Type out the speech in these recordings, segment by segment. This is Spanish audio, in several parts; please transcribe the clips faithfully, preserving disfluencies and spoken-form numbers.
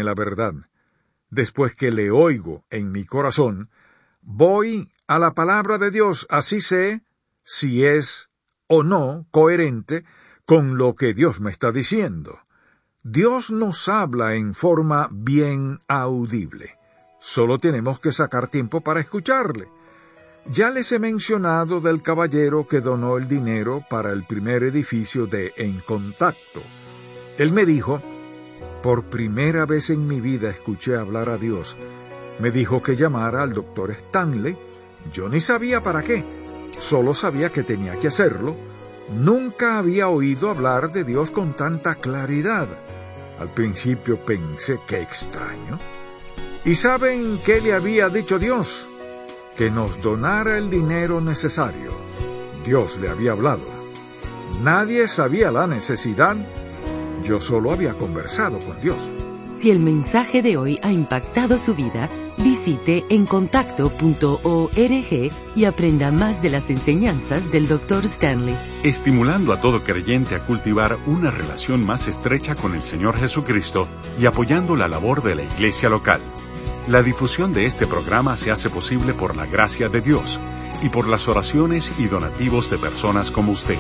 conforme la verdad. Después que le oigo en mi corazón, voy a la palabra de Dios, así sé si es o no coherente con lo que Dios me está diciendo. Dios nos habla en forma bien audible. Solo tenemos que sacar tiempo para escucharle. Ya les he mencionado del caballero que donó el dinero para el primer edificio de En Contacto. Él me dijo, por primera vez en mi vida escuché hablar a Dios. Me dijo que llamara al doctor Stanley. Yo ni sabía para qué, solo sabía que tenía que hacerlo. Nunca había oído hablar de Dios con tanta claridad. Al principio pensé, qué extraño. ¿Y saben qué le había dicho Dios? Que nos donara el dinero necesario. Dios le había hablado. Nadie sabía la necesidad. Yo solo había conversado con Dios. Si el mensaje de hoy ha impactado su vida, visite en contacto punto org y aprenda más de las enseñanzas del doctor Stanley. Estimulando a todo creyente a cultivar una relación más estrecha con el Señor Jesucristo y apoyando la labor de la iglesia local. La difusión de este programa se hace posible por la gracia de Dios y por las oraciones y donativos de personas como usted.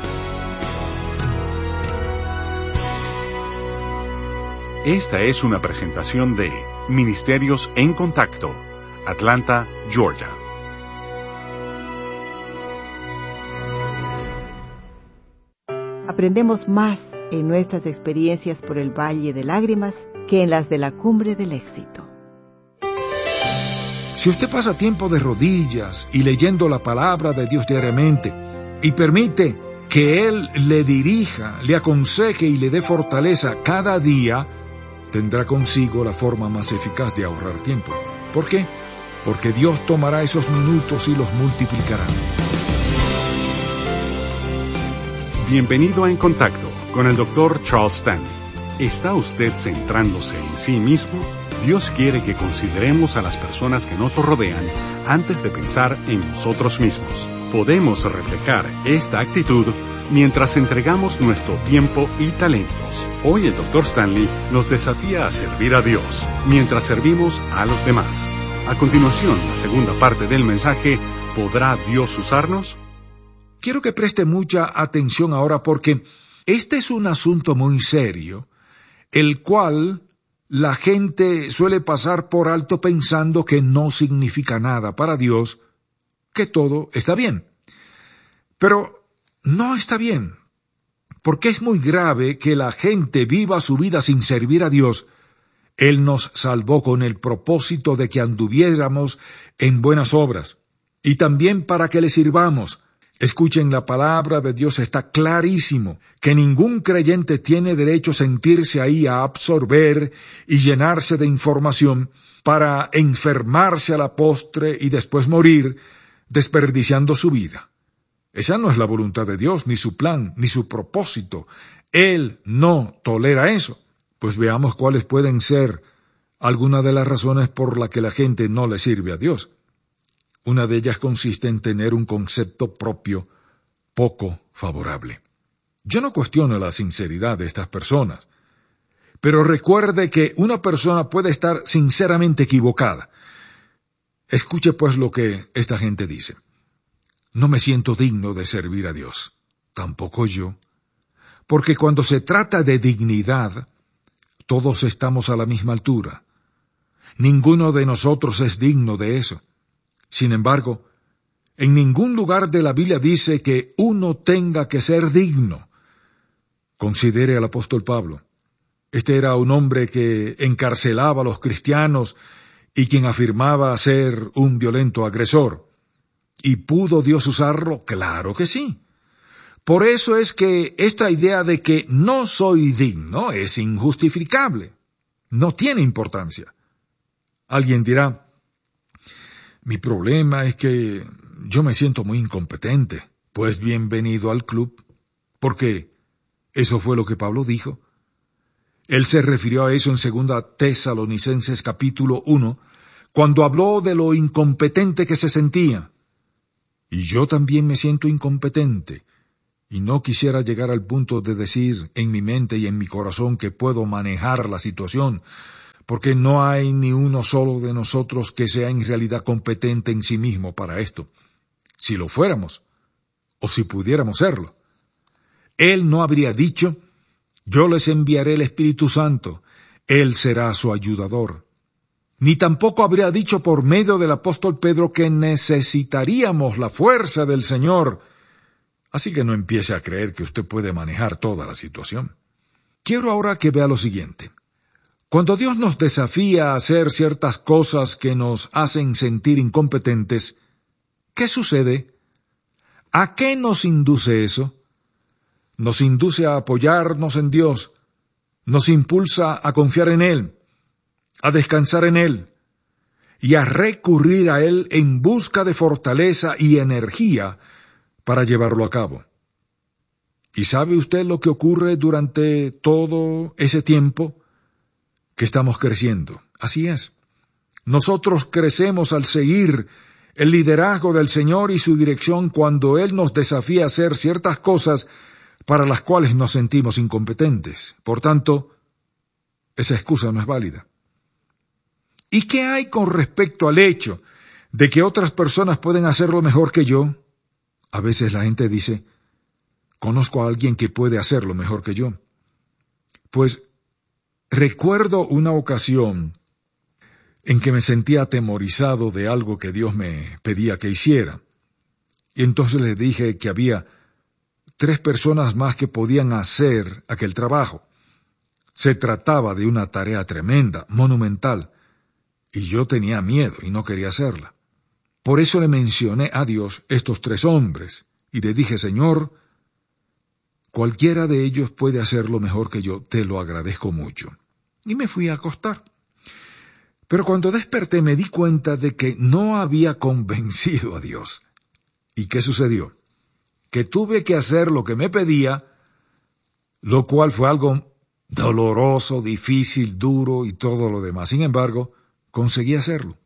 Esta es una presentación de Ministerios en Contacto, Atlanta, Georgia. Aprendemos más en nuestras experiencias por el Valle de Lágrimas que en las de la Cumbre del Éxito. Si usted pasa tiempo de rodillas y leyendo la palabra de Dios diariamente y permite que Él le dirija, le aconseje y le dé fortaleza cada día, tendrá consigo la forma más eficaz de ahorrar tiempo. ¿Por qué? Porque Dios tomará esos minutos y los multiplicará. Bienvenido a En Contacto con el doctor Charles Stanley. ¿Está usted centrándose en sí mismo? Dios quiere que consideremos a las personas que nos rodean antes de pensar en nosotros mismos. Podemos reflejar esta actitud mientras entregamos nuestro tiempo y talentos. Hoy el doctor Stanley nos desafía a servir a Dios mientras servimos a los demás. A continuación, la segunda parte del mensaje, ¿podrá Dios usarnos? Quiero que preste mucha atención ahora porque este es un asunto muy serio, el cual la gente suele pasar por alto pensando que no significa nada para Dios, que todo está bien. Pero no está bien, porque es muy grave que la gente viva su vida sin servir a Dios. Él nos salvó con el propósito de que anduviéramos en buenas obras, y también para que le sirvamos. Escuchen, la palabra de Dios está clarísimo, que ningún creyente tiene derecho a sentirse ahí a absorber y llenarse de información para enfermarse a la postre y después morir, desperdiciando su vida. Esa no es la voluntad de Dios, ni su plan, ni su propósito. Él no tolera eso. Pues veamos cuáles pueden ser algunas de las razones por las que la gente no le sirve a Dios. Una de ellas consiste en tener un concepto propio poco favorable. Yo no cuestiono la sinceridad de estas personas, pero recuerde que una persona puede estar sinceramente equivocada. Escuche pues lo que esta gente dice. No me siento digno de servir a Dios, tampoco yo, porque cuando se trata de dignidad, todos estamos a la misma altura. Ninguno de nosotros es digno de eso. Sin embargo, en ningún lugar de la Biblia dice que uno tenga que ser digno. Considere al apóstol Pablo. Este era un hombre que encarcelaba a los cristianos y quien afirmaba ser un violento agresor. ¿Y pudo Dios usarlo? Claro que sí. Por eso es que esta idea de que no soy digno es injustificable. No tiene importancia. Alguien dirá, mi problema es que yo me siento muy incompetente. Pues bienvenido al club, porque eso fue lo que Pablo dijo. Él se refirió a eso en segunda Tesalonicenses capítulo uno, cuando habló de lo incompetente que se sentía. Y yo también me siento incompetente, y no quisiera llegar al punto de decir en mi mente y en mi corazón que puedo manejar la situación, porque no hay ni uno solo de nosotros que sea en realidad competente en sí mismo para esto. Si lo fuéramos, o si pudiéramos serlo, Él no habría dicho, yo les enviaré el Espíritu Santo, Él será su ayudador. Ni tampoco habría dicho por medio del apóstol Pedro que necesitaríamos la fuerza del Señor. Así que no empiece a creer que usted puede manejar toda la situación. Quiero ahora que vea lo siguiente. Cuando Dios nos desafía a hacer ciertas cosas que nos hacen sentir incompetentes, ¿qué sucede? ¿A qué nos induce eso? Nos induce a apoyarnos en Dios, nos impulsa a confiar en Él, a descansar en Él y a recurrir a Él en busca de fortaleza y energía para llevarlo a cabo. ¿Y sabe usted lo que ocurre durante todo ese tiempo que estamos creciendo? Así es. Nosotros crecemos al seguir el liderazgo del Señor y su dirección cuando Él nos desafía a hacer ciertas cosas para las cuales nos sentimos incompetentes. Por tanto, esa excusa no es válida. ¿Y qué hay con respecto al hecho de que otras personas pueden hacerlo mejor que yo? A veces la gente dice, conozco a alguien que puede hacerlo mejor que yo. Pues recuerdo una ocasión en que me sentía atemorizado de algo que Dios me pedía que hiciera. Y entonces le dije que había tres personas más que podían hacer aquel trabajo. Se trataba de una tarea tremenda, monumental, y yo tenía miedo y no quería hacerla. Por eso le mencioné a Dios estos tres hombres, y le dije, Señor, cualquiera de ellos puede hacerlo mejor que yo, te lo agradezco mucho. Y me fui a acostar. Pero cuando desperté me di cuenta de que no había convencido a Dios. ¿Y qué sucedió? Que tuve que hacer lo que me pedía, lo cual fue algo doloroso, difícil, duro y todo lo demás. Sin embargo, conseguí hacerlo.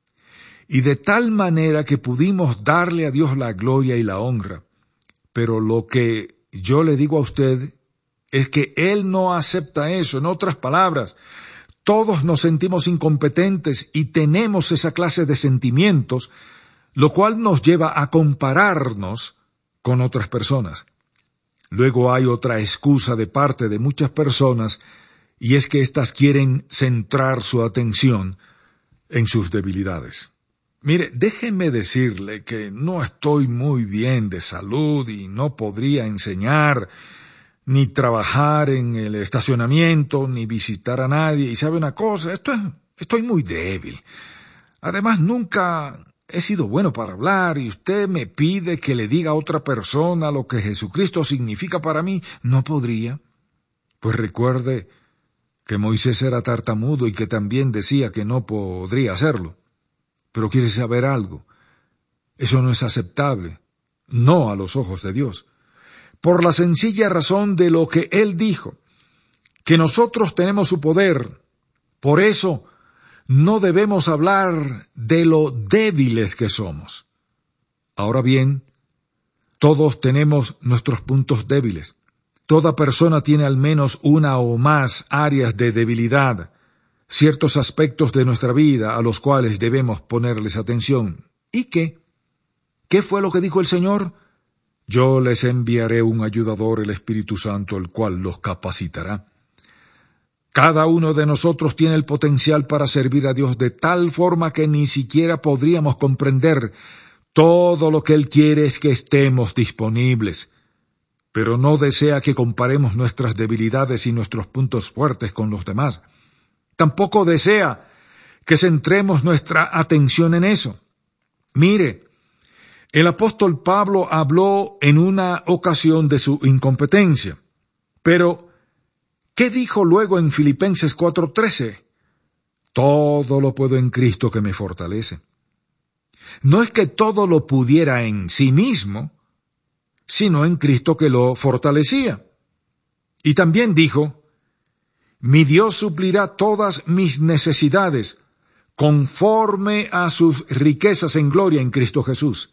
Y de tal manera que pudimos darle a Dios la gloria y la honra. Pero lo que yo le digo a usted es que Él no acepta eso. En otras palabras, todos nos sentimos incompetentes y tenemos esa clase de sentimientos, lo cual nos lleva a compararnos con otras personas. Luego hay otra excusa de parte de muchas personas, y es que éstas quieren centrar su atención en sus debilidades. Mire, déjeme decirle que no estoy muy bien de salud y no podría enseñar, ni trabajar en el estacionamiento, ni visitar a nadie. Y sabe una cosa, esto es, estoy muy débil. Además, nunca he sido bueno para hablar y usted me pide que le diga a otra persona lo que Jesucristo significa para mí. No podría. Pues recuerde que Moisés era tartamudo y que también decía que no podría hacerlo. Pero quiere saber algo. Eso no es aceptable, no a los ojos de Dios. Por la sencilla razón de lo que Él dijo, que nosotros tenemos su poder. Por eso no debemos hablar de lo débiles que somos. Ahora bien, todos tenemos nuestros puntos débiles. Toda persona tiene al menos una o más áreas de debilidad, ciertos aspectos de nuestra vida a los cuales debemos ponerles atención. ¿Y qué? ¿Qué fue lo que dijo el Señor? Yo les enviaré un ayudador, el Espíritu Santo, el cual los capacitará. Cada uno de nosotros tiene el potencial para servir a Dios de tal forma que ni siquiera podríamos comprender. Todo lo que Él quiere es que estemos disponibles, pero no desea que comparemos nuestras debilidades y nuestros puntos fuertes con los demás. Tampoco desea que centremos nuestra atención en eso. Mire, el apóstol Pablo habló en una ocasión de su incompetencia, pero ¿qué dijo luego en Filipenses cuatro trece? Todo lo puedo en Cristo que me fortalece. No es que todo lo pudiera en sí mismo, sino en Cristo que lo fortalecía. Y también dijo, mi Dios suplirá todas mis necesidades, conforme a sus riquezas en gloria en Cristo Jesús.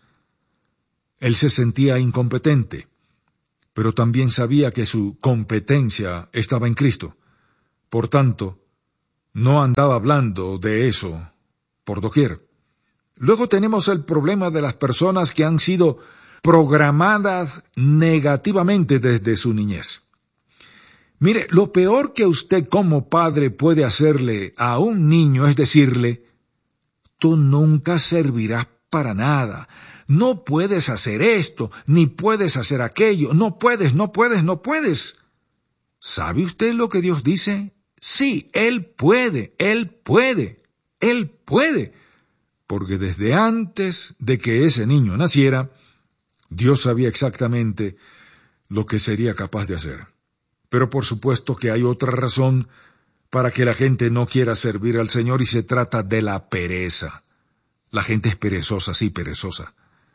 Él se sentía incompetente, pero también sabía que su competencia estaba en Cristo. Por tanto, no andaba hablando de eso por doquier. Luego tenemos el problema de las personas que han sido programadas negativamente desde su niñez. Mire, lo peor que usted como padre puede hacerle a un niño es decirle: tú nunca servirás para nada, no puedes hacer esto, ni puedes hacer aquello, no puedes, no puedes, no puedes. ¿Sabe usted lo que Dios dice? Sí, Él puede, Él puede, Él puede. Porque desde antes de que ese niño naciera, Dios sabía exactamente lo que sería capaz de hacer. Pero por supuesto que hay otra razón para que la gente no quiera servir al Señor, y se trata de la pereza. La gente es perezosa, sí, perezosa.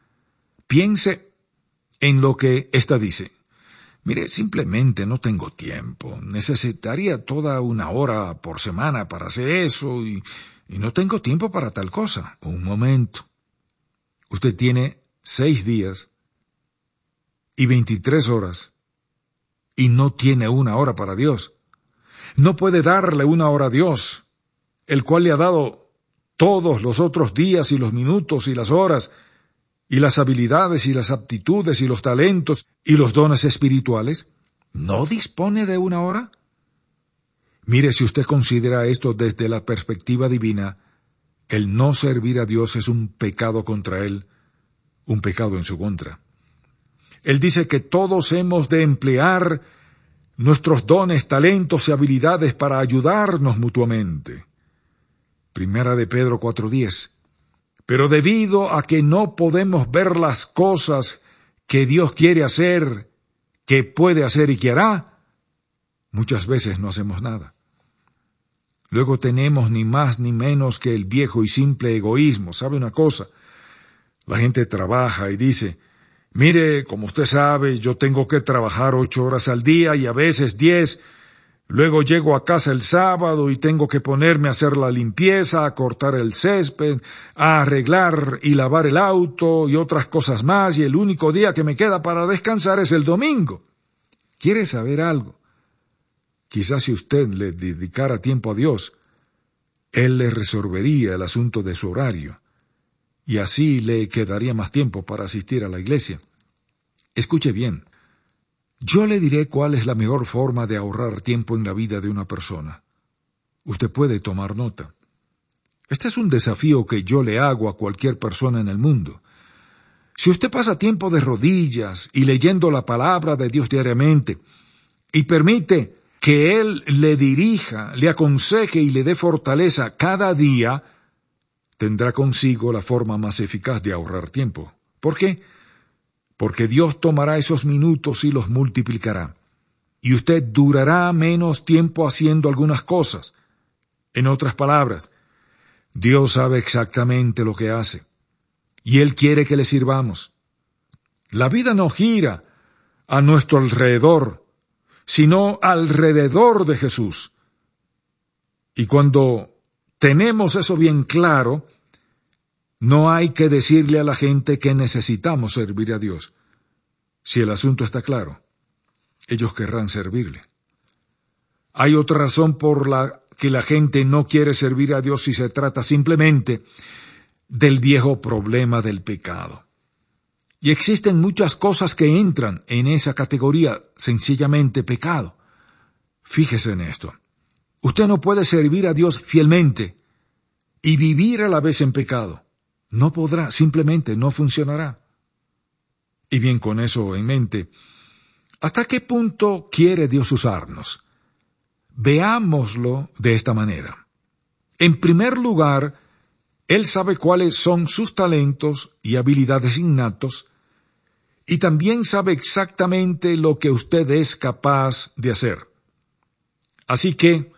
Piense en lo que ésta dice. Mire, simplemente no tengo tiempo. Necesitaría toda una hora por semana para hacer eso y, y no tengo tiempo para tal cosa. Un momento. Usted tiene seis días y veintitrés horas y no tiene una hora para Dios. No puede darle una hora a Dios, el cual le ha dado todos los otros días y los minutos y las horas y las habilidades y las aptitudes y los talentos y los dones espirituales. ¿No dispone de una hora? Mire, si usted considera esto desde la perspectiva divina, el no servir a Dios es un pecado contra Él, un pecado en su contra. Él dice que todos hemos de emplear nuestros dones, talentos y habilidades para ayudarnos mutuamente. Primera de Pedro cuatro diez. Pero debido a que no podemos ver las cosas que Dios quiere hacer, que puede hacer y que hará, muchas veces no hacemos nada. Luego tenemos ni más ni menos que el viejo y simple egoísmo. ¿Sabe una cosa? La gente trabaja y dice: mire, como usted sabe, yo tengo que trabajar ocho horas al día y a veces diez. Luego llego a casa el sábado y tengo que ponerme a hacer la limpieza, a cortar el césped, a arreglar y lavar el auto y otras cosas más, y el único día que me queda para descansar es el domingo. ¿Quiere saber algo? Quizás si usted le dedicara tiempo a Dios, Él le resolvería el asunto de su horario, y así le quedaría más tiempo para asistir a la iglesia. Escuche bien. Yo le diré cuál es la mejor forma de ahorrar tiempo en la vida de una persona. Usted puede tomar nota. Este es un desafío que yo le hago a cualquier persona en el mundo. Si usted pasa tiempo de rodillas y leyendo la palabra de Dios diariamente, y permite que Él le dirija, le aconseje y le dé fortaleza cada día, tendrá consigo la forma más eficaz de ahorrar tiempo. ¿Por qué? Porque Dios tomará esos minutos y los multiplicará, y usted durará menos tiempo haciendo algunas cosas. En otras palabras, Dios sabe exactamente lo que hace, y Él quiere que le sirvamos. La vida no gira a nuestro alrededor, sino alrededor de Jesús. Y cuando tenemos eso bien claro, no hay que decirle a la gente que necesitamos servir a Dios. Si el asunto está claro, ellos querrán servirle. Hay otra razón por la que la gente no quiere servir a Dios, si se trata simplemente del viejo problema del pecado. Y existen muchas cosas que entran en esa categoría, sencillamente pecado. Fíjese en esto. Usted no puede servir a Dios fielmente y vivir a la vez en pecado. No podrá, simplemente no funcionará. Y bien, con eso en mente, ¿hasta qué punto quiere Dios usarnos? Veámoslo de esta manera. En primer lugar, Él sabe cuáles son sus talentos y habilidades innatos, y también sabe exactamente lo que usted es capaz de hacer. Así que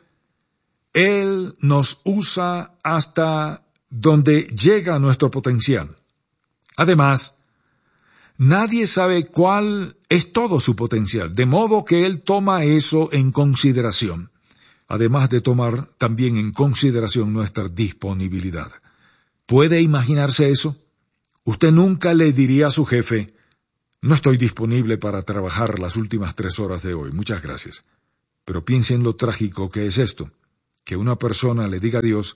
Él nos usa hasta donde llega nuestro potencial. Además, nadie sabe cuál es todo su potencial, de modo que Él toma eso en consideración, además de tomar también en consideración nuestra disponibilidad. ¿Puede imaginarse eso? Usted nunca le diría a su jefe: no estoy disponible para trabajar las últimas tres horas de hoy, muchas gracias. Pero piense en lo trágico que es esto. que una persona le diga a Dios: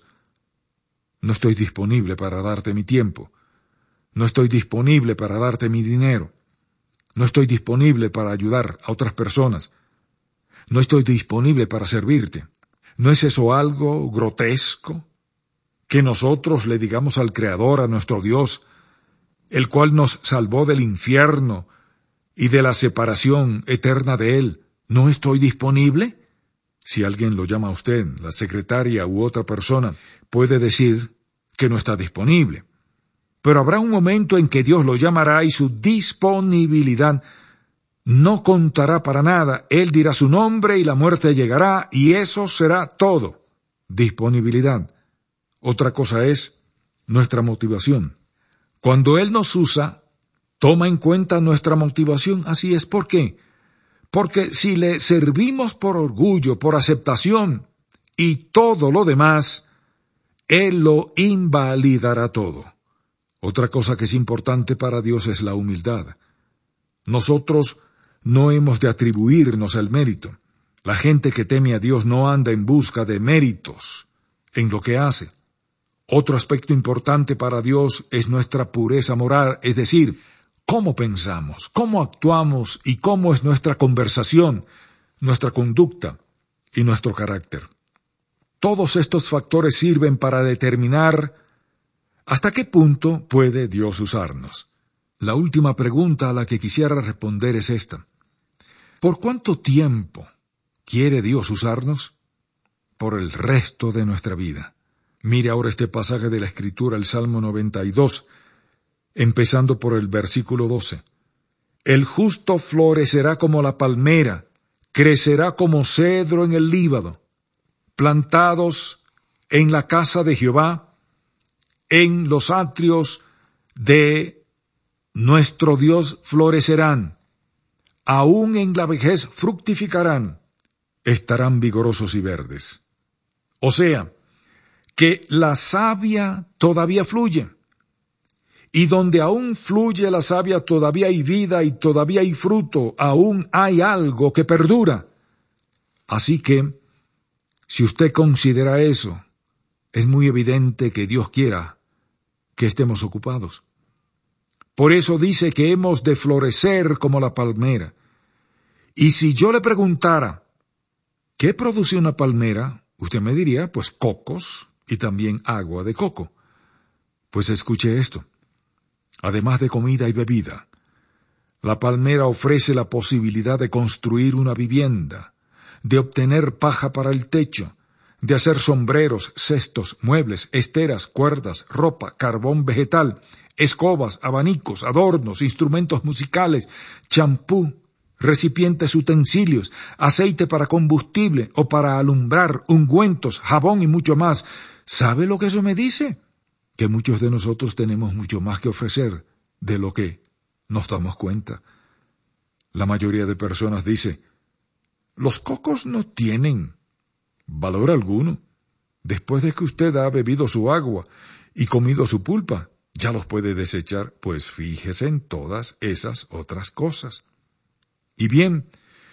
no estoy disponible para darte mi tiempo, no estoy disponible para darte mi dinero, no estoy disponible para ayudar a otras personas, no estoy disponible para servirte. ¿No es eso algo grotesco? Que nosotros le digamos al Creador, a nuestro Dios, el cual nos salvó del infierno y de la separación eterna de Él: ¿no estoy disponible? Si alguien lo llama a usted, la secretaria u otra persona, puede decir que no está disponible. Pero habrá un momento en que Dios lo llamará y su disponibilidad no contará para nada. Él dirá su nombre y la muerte llegará, y eso será todo. Disponibilidad. Otra cosa es nuestra motivación. Cuando Él nos usa, toma en cuenta nuestra motivación. Así es. ¿Por qué? Porque si le servimos por orgullo, por aceptación y todo lo demás, Él lo invalidará todo. Otra cosa que es importante para Dios es la humildad. Nosotros no hemos de atribuirnos el mérito. La gente que teme a Dios no anda en busca de méritos en lo que hace. Otro aspecto importante para Dios es nuestra pureza moral, es decir, cómo pensamos, cómo actuamos y cómo es nuestra conversación, nuestra conducta y nuestro carácter. Todos estos factores sirven para determinar hasta qué punto puede Dios usarnos. La última pregunta a la que quisiera responder es esta: ¿por cuánto tiempo quiere Dios usarnos? Por el resto de nuestra vida. Mire ahora este pasaje de la Escritura, el Salmo noventa y dos, empezando por el versículo doce. El justo florecerá como la palmera, crecerá como cedro en el Líbano, plantados en la casa de Jehová, en los atrios de nuestro Dios florecerán, aún en la vejez fructificarán, estarán vigorosos y verdes. O sea, que la savia todavía fluye, y donde aún fluye la savia todavía hay vida y todavía hay fruto, aún hay algo que perdura. Así que, si usted considera eso, es muy evidente que Dios quiera que estemos ocupados. Por eso dice que hemos de florecer como la palmera. Y si yo le preguntara, ¿qué produce una palmera? Usted me diría, pues cocos y también agua de coco. Pues escuche esto. Además de comida y bebida, la palmera ofrece la posibilidad de construir una vivienda, de obtener paja para el techo, de hacer sombreros, cestos, muebles, esteras, cuerdas, ropa, carbón vegetal, escobas, abanicos, adornos, instrumentos musicales, champú, recipientes, utensilios, aceite para combustible o para alumbrar, ungüentos, jabón y mucho más. ¿Sabe lo que eso me dice? Que muchos de nosotros tenemos mucho más que ofrecer de lo que nos damos cuenta. La mayoría de personas dice, los cocos no tienen valor alguno. Después de que usted ha bebido su agua y comido su pulpa, ya los puede desechar. Pues fíjese en todas esas otras cosas. Y bien,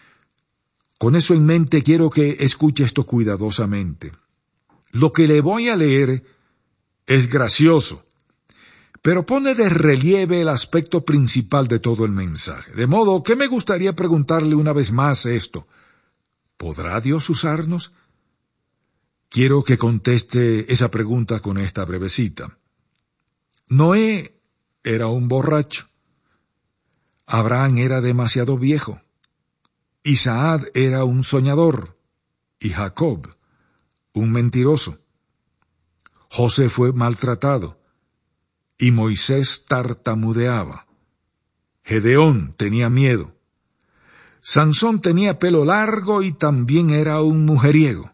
con eso en mente quiero que escuche esto cuidadosamente. Lo que le voy a leer es gracioso, pero pone de relieve el aspecto principal de todo el mensaje. De modo que me gustaría preguntarle una vez más esto: ¿podrá Dios usarnos? Quiero que conteste esa pregunta con esta breve cita. Noé era un borracho. Abraham era demasiado viejo. Isaac era un soñador. Y Jacob, un mentiroso. José fue maltratado. Y Moisés tartamudeaba. Gedeón tenía miedo. Sansón tenía pelo largo y también era un mujeriego.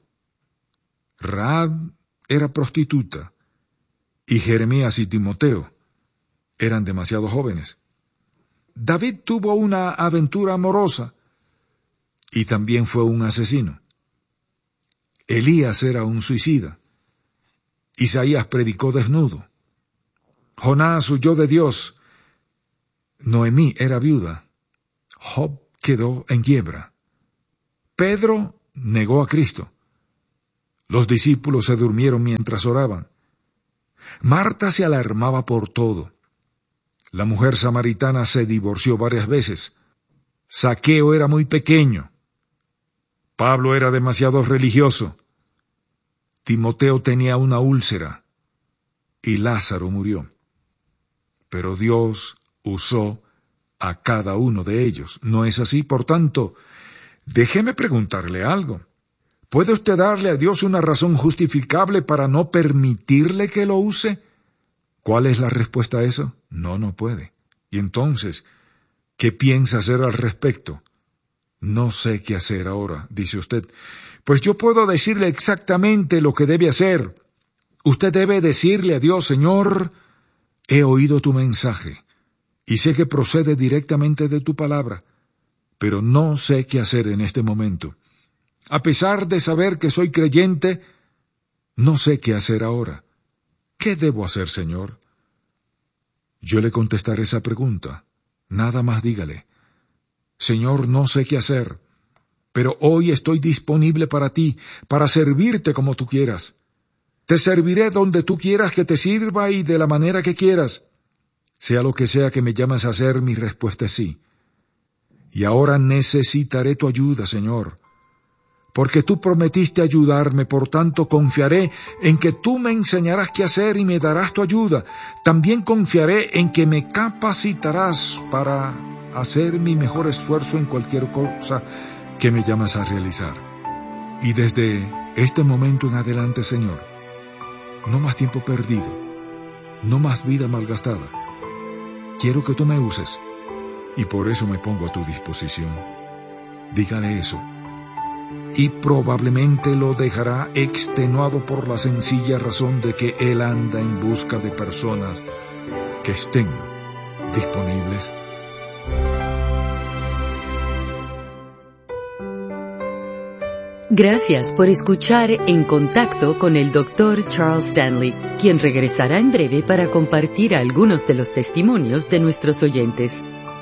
Rahab era prostituta. Y Jeremías y Timoteo eran demasiado jóvenes. David tuvo una aventura amorosa y también fue un asesino. Elías era un suicida. Isaías predicó desnudo. Jonás huyó de Dios. Noemí era viuda. Job quedó en quiebra. Pedro negó a Cristo. Los discípulos se durmieron mientras oraban. Marta se alarmaba por todo. La mujer samaritana se divorció varias veces. Zaqueo era muy pequeño. Pablo era demasiado religioso. Timoteo tenía una úlcera. Y Lázaro murió. Pero Dios usó a cada uno de ellos. ¿No es así? Por tanto, déjeme preguntarle algo. ¿Puede usted darle a Dios una razón justificable para no permitirle que lo use? ¿Cuál es la respuesta a eso? No, no puede. Y entonces, ¿qué piensa hacer al respecto? No sé qué hacer ahora, dice usted. Pues yo puedo decirle exactamente lo que debe hacer. Usted debe decirle a Dios, Señor, he oído tu mensaje, y sé que procede directamente de tu palabra, pero no sé qué hacer en este momento. A pesar de saber que soy creyente, no sé qué hacer ahora. ¿Qué debo hacer, Señor? Yo le contestaré esa pregunta. Nada más dígale. Señor, no sé qué hacer, pero hoy estoy disponible para ti, para servirte como tú quieras. Te serviré donde tú quieras que te sirva y de la manera que quieras. Sea lo que sea que me llames a hacer, mi respuesta es sí. Y ahora necesitaré tu ayuda, Señor. Porque tú prometiste ayudarme, por tanto confiaré en que tú me enseñarás qué hacer y me darás tu ayuda. También confiaré en que me capacitarás para hacer mi mejor esfuerzo en cualquier cosa que me llamas a realizar. Y desde este momento en adelante, Señor, no más tiempo perdido, no más vida malgastada. Quiero que tú me uses, y por eso me pongo a tu disposición. Dígale eso. Y probablemente lo dejará extenuado por la sencilla razón de que él anda en busca de personas que estén disponibles. Gracias por escuchar En Contacto con el doctor Charles Stanley, quien regresará en breve para compartir algunos de los testimonios de nuestros oyentes.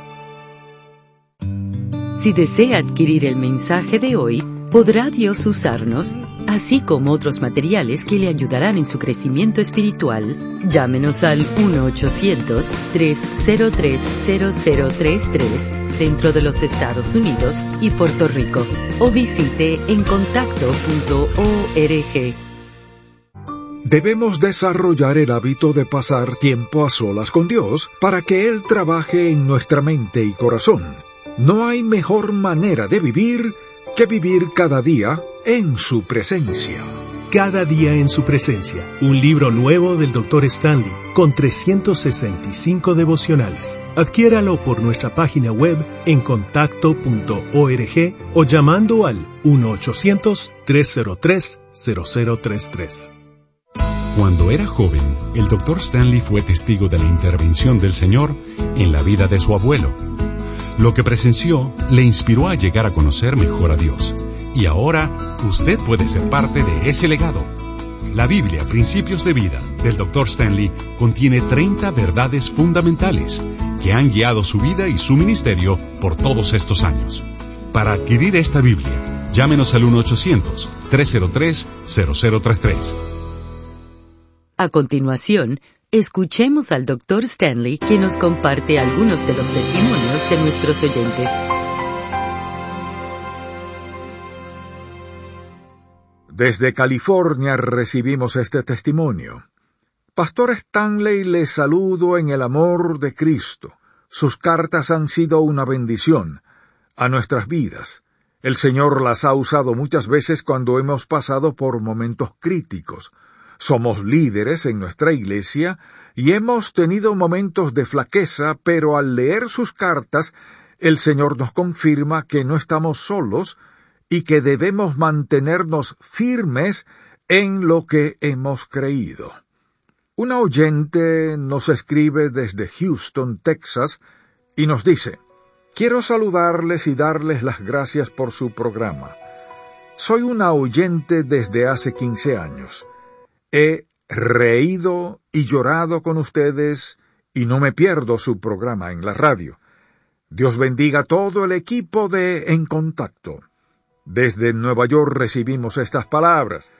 Si desea adquirir el mensaje de hoy, podrá Dios usarnos, así como otros materiales que le ayudarán en su crecimiento espiritual. Llámenos al uno ochocientos, tres cero tres, cero cero tres tres dentro de los Estados Unidos y Puerto Rico, o visite en contacto punto org. Debemos desarrollar el hábito de pasar tiempo a solas con Dios para que Él trabaje en nuestra mente y corazón. No hay mejor manera de vivir que vivir cada día en su presencia. Cada día en su presencia, un libro nuevo del doctor Stanley, con trescientos sesenta y cinco devocionales. Adquiéralo por nuestra página web en contacto punto org o llamando al uno ochocientos, tres cero tres, cero cero tres tres. Cuando era joven, el doctor Stanley fue testigo de la intervención del Señor en la vida de su abuelo. Lo que presenció le inspiró a llegar a conocer mejor a Dios. Y ahora, usted puede ser parte de ese legado. La Biblia, Principios de Vida, del doctor Stanley, contiene treinta verdades fundamentales que han guiado su vida y su ministerio por todos estos años. Para adquirir esta Biblia, llámenos al uno ochocientos, tres cero tres, cero cero tres tres. A continuación, escuchemos al doctor Stanley, quien nos comparte algunos de los testimonios de nuestros oyentes. Desde California recibimos este testimonio. Pastor Stanley, le saludo en el amor de Cristo. Sus cartas han sido una bendición a nuestras vidas. El Señor las ha usado muchas veces cuando hemos pasado por momentos críticos. Somos líderes en nuestra iglesia y hemos tenido momentos de flaqueza, pero al leer sus cartas, el Señor nos confirma que no estamos solos y que debemos mantenernos firmes en lo que hemos creído. Una oyente nos escribe desde Houston, Texas, y nos dice: quiero saludarles y darles las gracias por su programa. Soy una oyente desde hace quince años. He reído y llorado con ustedes y no me pierdo su programa en la radio. Dios bendiga a todo el equipo de En Contacto. Desde Nueva York recibimos estas palabras.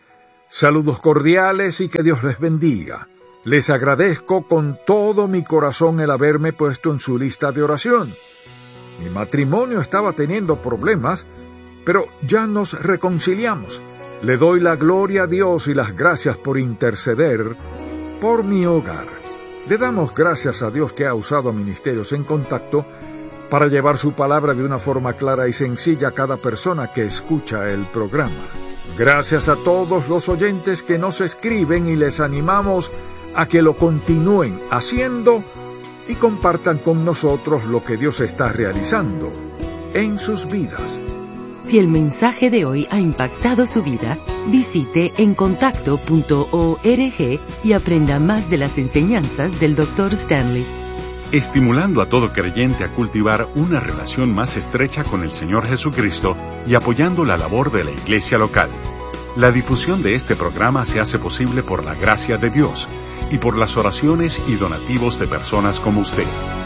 Saludos cordiales y que Dios les bendiga. Les agradezco con todo mi corazón el haberme puesto en su lista de oración. Mi matrimonio estaba teniendo problemas, pero ya nos reconciliamos. Le doy la gloria a Dios y las gracias por interceder por mi hogar. Le damos gracias a Dios que ha usado Ministerios en Contacto para llevar su palabra de una forma clara y sencilla a cada persona que escucha el programa. Gracias a todos los oyentes que nos escriben y les animamos a que lo continúen haciendo y compartan con nosotros lo que Dios está realizando en sus vidas. Si el mensaje de hoy ha impactado su vida, visite encontacto punto org y aprenda más de las enseñanzas del doctor Stanley. Estimulando a todo creyente a cultivar una relación más estrecha con el Señor Jesucristo y apoyando la labor de la iglesia local. La difusión de este programa se hace posible por la gracia de Dios y por las oraciones y donativos de personas como usted.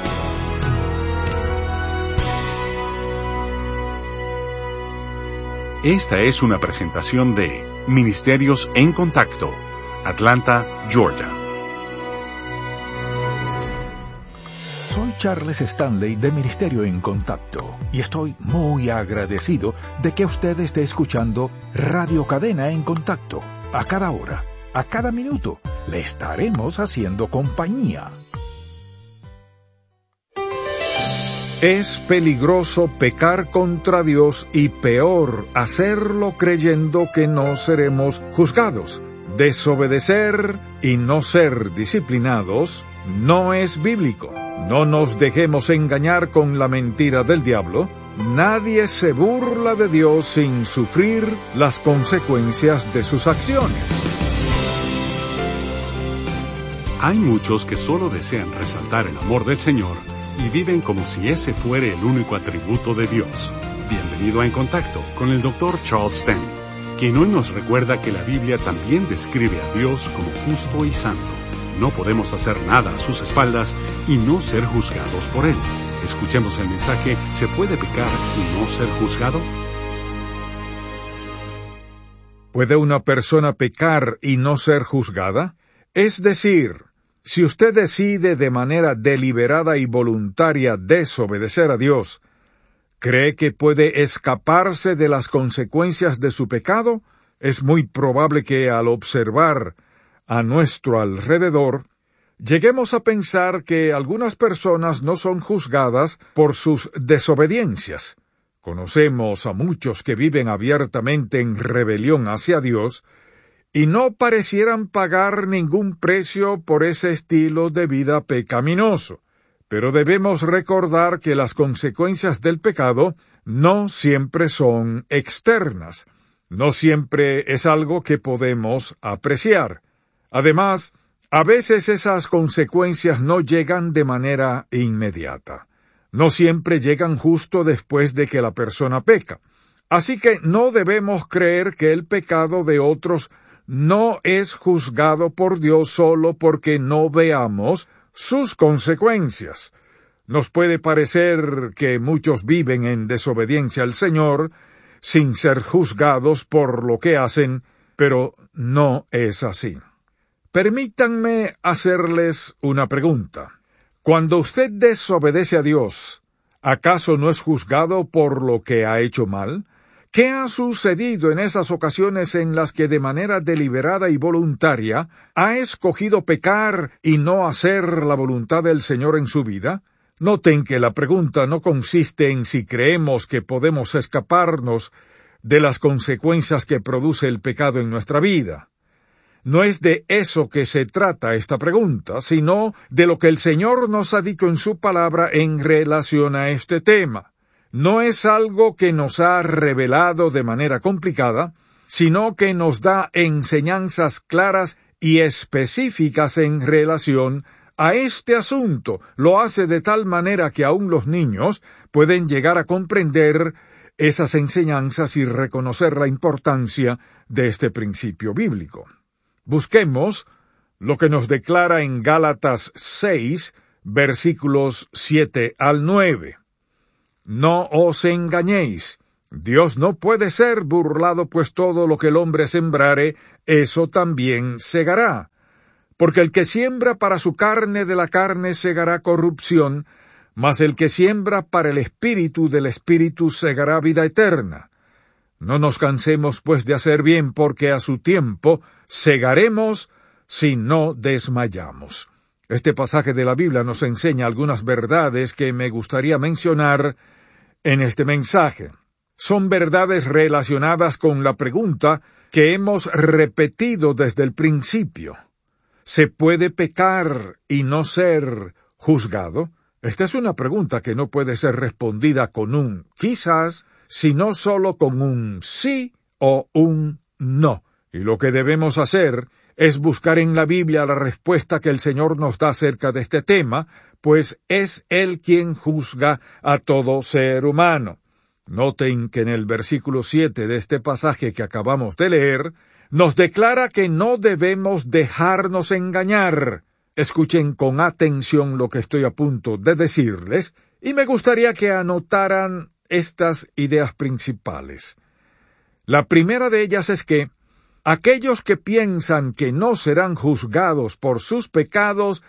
Esta es una presentación de Ministerios en Contacto, Atlanta, Georgia. Soy Charles Stanley de Ministerio en Contacto y estoy muy agradecido de que usted esté escuchando Radio Cadena en Contacto. A cada hora, a cada minuto, le estaremos haciendo compañía. Es peligroso pecar contra Dios y peor, hacerlo creyendo que no seremos juzgados. Desobedecer y no ser disciplinados no es bíblico. No nos dejemos engañar con la mentira del diablo. Nadie se burla de Dios sin sufrir las consecuencias de sus acciones. Hay muchos que solo desean resaltar el amor del Señor y viven como si ese fuera el único atributo de Dios. Bienvenido a En Contacto con el doctor Charles Stanley, quien hoy nos recuerda que la Biblia también describe a Dios como justo y santo. No podemos hacer nada a sus espaldas y no ser juzgados por Él. Escuchemos el mensaje, ¿se puede pecar y no ser juzgado? ¿Puede una persona pecar y no ser juzgada? Es decir, si usted decide de manera deliberada y voluntaria desobedecer a Dios, ¿cree que puede escaparse de las consecuencias de su pecado? Es muy probable que al observar a nuestro alrededor, lleguemos a pensar que algunas personas no son juzgadas por sus desobediencias. Conocemos a muchos que viven abiertamente en rebelión hacia Dios y no parecieran pagar ningún precio por ese estilo de vida pecaminoso. Pero debemos recordar que las consecuencias del pecado no siempre son externas, no siempre es algo que podemos apreciar. Además, a veces esas consecuencias no llegan de manera inmediata. No siempre llegan justo después de que la persona peca. Así que no debemos creer que el pecado de otros no es juzgado por Dios solo porque no veamos sus consecuencias. Nos puede parecer que muchos viven en desobediencia al Señor sin ser juzgados por lo que hacen, pero no es así. Permítanme hacerles una pregunta. Cuando usted desobedece a Dios, ¿acaso no es juzgado por lo que ha hecho mal? ¿Qué ha sucedido en esas ocasiones en las que de manera deliberada y voluntaria ha escogido pecar y no hacer la voluntad del Señor en su vida? Noten que la pregunta no consiste en si creemos que podemos escaparnos de las consecuencias que produce el pecado en nuestra vida. No es de eso que se trata esta pregunta, sino de lo que el Señor nos ha dicho en su palabra en relación a este tema. No es algo que nos ha revelado de manera complicada, sino que nos da enseñanzas claras y específicas en relación a este asunto. Lo hace de tal manera que aún los niños pueden llegar a comprender esas enseñanzas y reconocer la importancia de este principio bíblico. Busquemos lo que nos declara en Gálatas seis, versículos siete al nueve. No os engañéis, Dios no puede ser burlado, pues todo lo que el hombre sembrare, eso también segará. Porque el que siembra para su carne, de la carne segará corrupción, mas el que siembra para el Espíritu, del Espíritu segará vida eterna. No nos cansemos pues de hacer bien, porque a su tiempo segaremos si no desmayamos. Este pasaje de la Biblia nos enseña algunas verdades que me gustaría mencionar en este mensaje. Son verdades relacionadas con la pregunta que hemos repetido desde el principio. ¿Se puede pecar y no ser juzgado? Esta es una pregunta que no puede ser respondida con un quizás, sino solo con un sí o un no. Y lo que debemos hacer es buscar en la Biblia la respuesta que el Señor nos da acerca de este tema, pues es Él quien juzga a todo ser humano. Noten que en el versículo siete de este pasaje que acabamos de leer, nos declara que no debemos dejarnos engañar. Escuchen con atención lo que estoy a punto de decirles, y me gustaría que anotaran estas ideas principales. La primera de ellas es que aquellos que piensan que no serán juzgados por sus pecados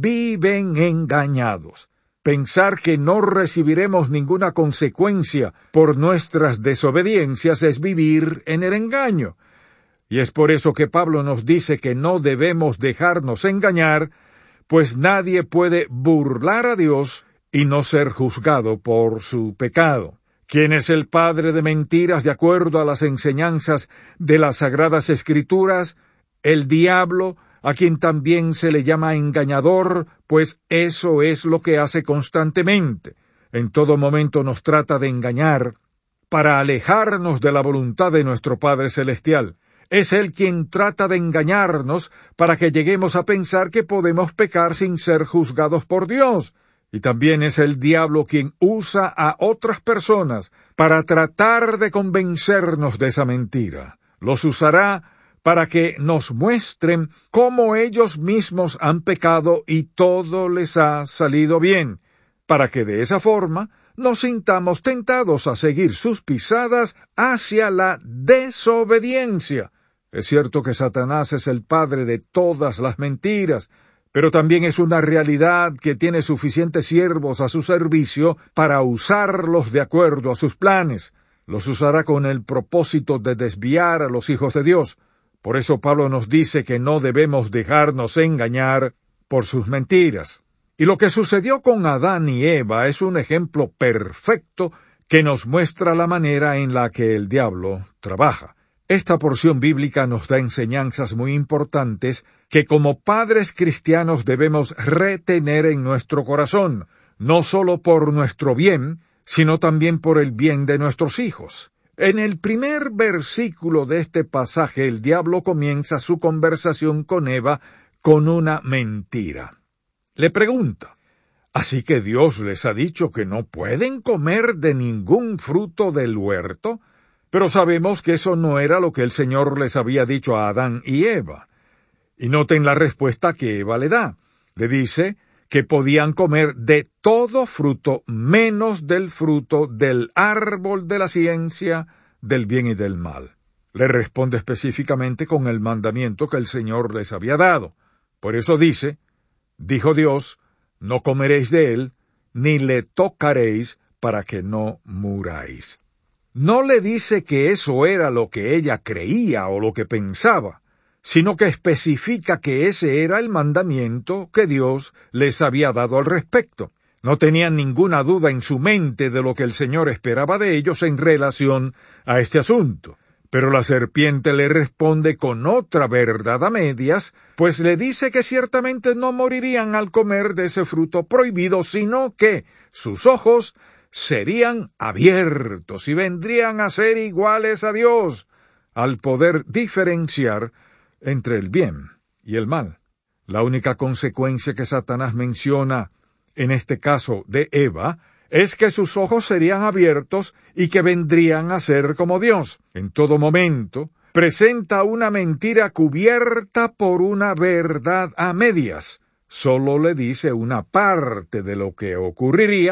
viven engañados. Pensar que no recibiremos ninguna consecuencia por nuestras desobediencias es vivir en el engaño. Y es por eso que Pablo nos dice que no debemos dejarnos engañar, pues nadie puede burlar a Dios y no ser juzgado por su pecado. ¿Quién es el padre de mentiras de acuerdo a las enseñanzas de las Sagradas Escrituras? El diablo, a quien también se le llama engañador, pues eso es lo que hace constantemente. En todo momento nos trata de engañar para alejarnos de la voluntad de nuestro Padre Celestial. Es Él quien trata de engañarnos para que lleguemos a pensar que podemos pecar sin ser juzgados por Dios. Y también es el diablo quien usa a otras personas para tratar de convencernos de esa mentira. Los usará para que nos muestren cómo ellos mismos han pecado y todo les ha salido bien, para que de esa forma nos sintamos tentados a seguir sus pisadas hacia la desobediencia. Es cierto que Satanás es el padre de todas las mentiras, pero también es una realidad que tiene suficientes siervos a su servicio para usarlos de acuerdo a sus planes. Los usará con el propósito de desviar a los hijos de Dios. Por eso Pablo nos dice que no debemos dejarnos engañar por sus mentiras. Y lo que sucedió con Adán y Eva es un ejemplo perfecto que nos muestra la manera en la que el diablo trabaja. Esta porción bíblica nos da enseñanzas muy importantes que como padres cristianos debemos retener en nuestro corazón, no solo por nuestro bien, sino también por el bien de nuestros hijos. En el primer versículo de este pasaje, el diablo comienza su conversación con Eva con una mentira. Le pregunta, ¿así que Dios les ha dicho que no pueden comer de ningún fruto del huerto? Pero sabemos que eso no era lo que el Señor les había dicho a Adán y Eva. Y noten la respuesta que Eva le da. Le dice que podían comer de todo fruto, menos del fruto del árbol de la ciencia, del bien y del mal. Le responde específicamente con el mandamiento que el Señor les había dado. Por eso dice, dijo Dios, no comeréis de él, ni le tocaréis para que no muráis. No le dice que eso era lo que ella creía o lo que pensaba, sino que especifica que ese era el mandamiento que Dios les había dado al respecto. No tenían ninguna duda en su mente de lo que el Señor esperaba de ellos en relación a este asunto. Pero la serpiente le responde con otra verdad a medias, pues le dice que ciertamente no morirían al comer de ese fruto prohibido, sino que sus ojos serían abiertos y vendrían a ser iguales a Dios, al poder diferenciar entre el bien y el mal. La única consecuencia que Satanás menciona, en este caso de Eva, es que sus ojos serían abiertos y que vendrían a ser como Dios. En todo momento, presenta una mentira cubierta por una verdad a medias. Solo le dice una parte de lo que ocurriría,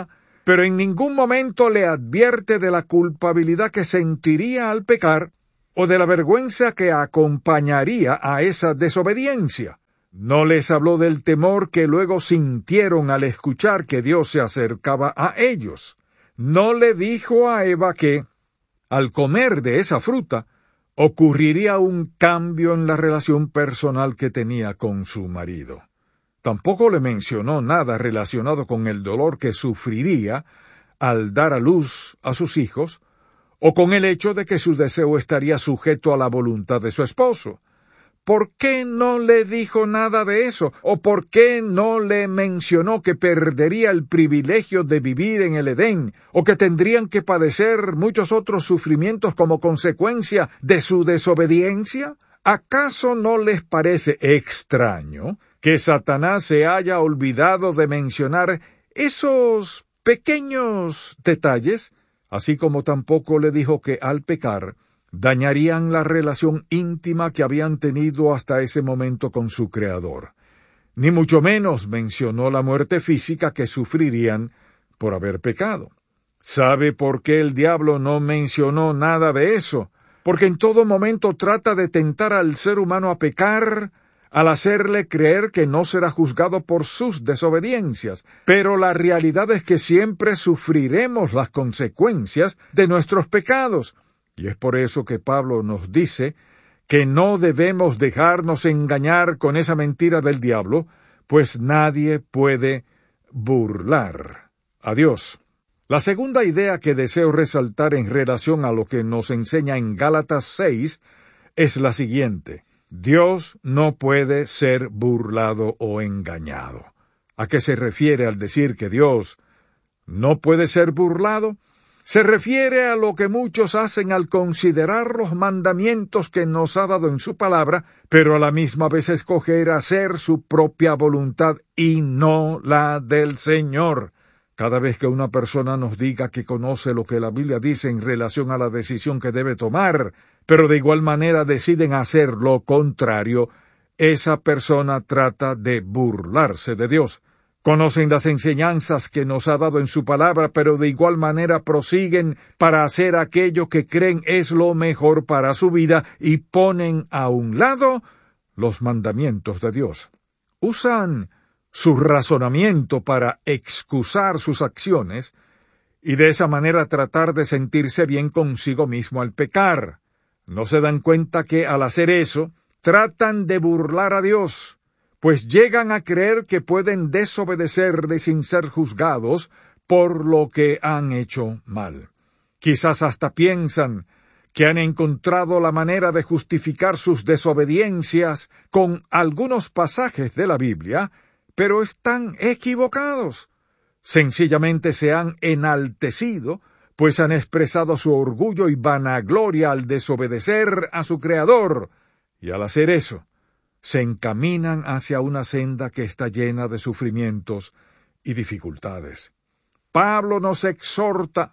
pero en ningún momento le advierte de la culpabilidad que sentiría al pecar o de la vergüenza que acompañaría a esa desobediencia. No les habló del temor que luego sintieron al escuchar que Dios se acercaba a ellos. No le dijo a Eva que, al comer de esa fruta, ocurriría un cambio en la relación personal que tenía con su marido. Tampoco le mencionó nada relacionado con el dolor que sufriría al dar a luz a sus hijos, o con el hecho de que su deseo estaría sujeto a la voluntad de su esposo. ¿Por qué no le dijo nada de eso? ¿O por qué no le mencionó que perdería el privilegio de vivir en el Edén, o que tendrían que padecer muchos otros sufrimientos como consecuencia de su desobediencia? ¿Acaso no les parece extraño que Satanás se haya olvidado de mencionar esos pequeños detalles, así como tampoco le dijo que al pecar dañarían la relación íntima que habían tenido hasta ese momento con su Creador? Ni mucho menos mencionó la muerte física que sufrirían por haber pecado. ¿Sabe por qué el diablo no mencionó nada de eso? Porque en todo momento trata de tentar al ser humano a pecar, al hacerle creer que no será juzgado por sus desobediencias. Pero la realidad es que siempre sufriremos las consecuencias de nuestros pecados. Y es por eso que Pablo nos dice que no debemos dejarnos engañar con esa mentira del diablo, pues nadie puede burlar a Dios. La segunda idea que deseo resaltar en relación a lo que nos enseña en Gálatas seis es la siguiente: Dios no puede ser burlado o engañado. ¿A qué se refiere al decir que Dios no puede ser burlado? Se refiere a lo que muchos hacen al considerar los mandamientos que nos ha dado en su palabra, pero a la misma vez escoger hacer su propia voluntad y no la del Señor. Cada vez que una persona nos diga que conoce lo que la Biblia dice en relación a la decisión que debe tomar, pero de igual manera deciden hacer lo contrario, esa persona trata de burlarse de Dios. Conocen las enseñanzas que nos ha dado en su palabra, pero de igual manera prosiguen para hacer aquello que creen es lo mejor para su vida y ponen a un lado los mandamientos de Dios. Usan su razonamiento para excusar sus acciones y de esa manera tratar de sentirse bien consigo mismo al pecar. No se dan cuenta que al hacer eso, tratan de burlar a Dios, pues llegan a creer que pueden desobedecerle sin ser juzgados por lo que han hecho mal. Quizás hasta piensan que han encontrado la manera de justificar sus desobediencias con algunos pasajes de la Biblia, pero están equivocados. Sencillamente se han enaltecido, pues han expresado su orgullo y vanagloria al desobedecer a su Creador, y al hacer eso, se encaminan hacia una senda que está llena de sufrimientos y dificultades. Pablo nos exhorta